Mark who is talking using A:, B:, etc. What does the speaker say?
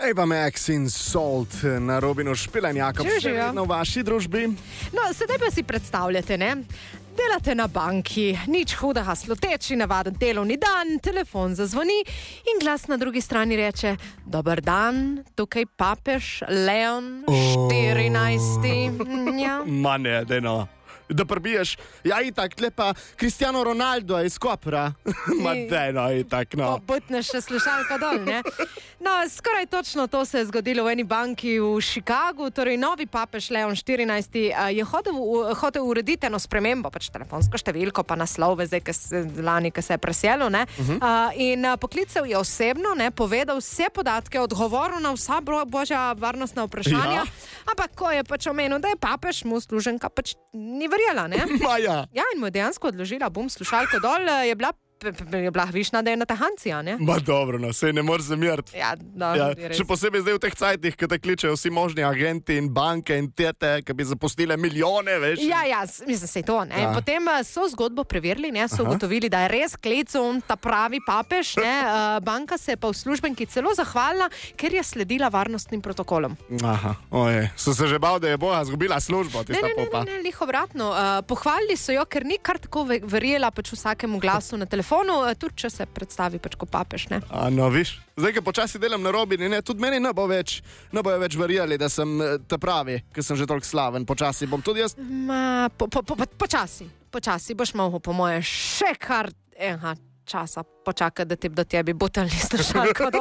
A: Eva Max in Salt na Robinu Špilenjaku. Na vaši družbi.
B: No, sedaj pa si predstavljate, ne? Delate na banki, nič hudega, sluteči, navaden delovni dan, telefon zazvoni in glas na drugi strani reče: Dober dan, tukaj papež Leon 14. Ja.
A: Ma ne, deno. Da prbiješ, ja itak, lepa Cristiano Ronaldo iz Kopra. Ma deno, itak, no.
B: Butneš še slušalka dol, ne? No, skoraj točno to se je zgodilo v eni banki v Chicagu, torej novi papež Leon 14. Je hotel urediti eno spremembo, pač telefonsko številko, pa naslove, zdaj, lani, ki se je preselil, ne? In poklical je osebno, ne, povedal vse podatke, odgovoril na vsa božja varnostna vprašanja, ampak ko je pač omenil, da je papež, mu služenka pač ni verjela, ne?
A: Maja.
B: Ja, in mu je dejansko odložila slušalko dol, je bila višna, da je na tahancija, ne?
A: Ma dobro, no, sej ne moreš zameriti.
B: Ja, da,
A: ja, še posebej zdaj v teh cajtih, ki te kličejo vsi možni agenti in banke in tete, ki bi zapustile milijone, veš.
B: Ja, mislim, sej to, ne? Ja. Potem so zgodbo preverili, ne? So ugotovili, da je res klical ta pravi papež, ne? Banka se je pa uslužbenki celo zahvalila, ker je sledila varnostnim protokolom.
A: Aha, oje, so se že bal, da je boja zgubila službo, tista popa.
B: Ne, lih obratno. Pohvalili so jo, ker ni kar tako verjela pač vsakemu glasu na telefonu, tudi če se predstavi pač kot papež, ne?
A: No, viš, zdaj, ko počasi delam na Robini, ne, tudi meni ne bojo več verjeli, da sem ta pravi, ker sem že toliko slaven. Počasi bom tudi jaz. Počasi boš mogel, po moje, še kar časa počakati, da ti do tebi butalni slušalko.